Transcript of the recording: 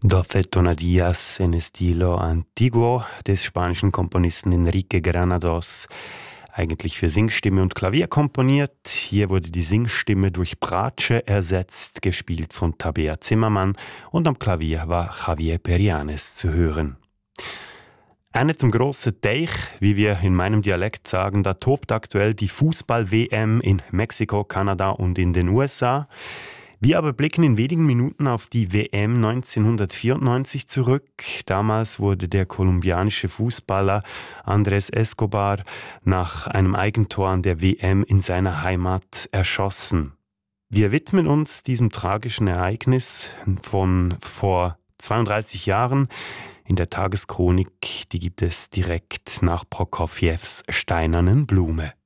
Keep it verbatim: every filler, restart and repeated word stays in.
Doce tonadillas en estilo antiguo des spanischen Komponisten Enrique Granados, eigentlich für Singstimme und Klavier komponiert. Hier wurde die Singstimme durch Bratsche ersetzt, gespielt von Tabea Zimmermann, und am Klavier war Javier Perianes zu hören. Eine zum grossen Teich, wie wir in meinem Dialekt sagen, da tobt aktuell die Fußball-W M in Mexiko, Kanada und in den U S A. Wir aber blicken in wenigen Minuten auf die W M neunzehnhundertvierundneunzig zurück. Damals wurde der kolumbianische Fußballer Andrés Escobar nach einem Eigentor an der W M in seiner Heimat erschossen. Wir widmen uns diesem tragischen Ereignis von vor zweiunddreißig Jahren in der Tageschronik. Die gibt es direkt nach Prokofjews Steinernen Blume.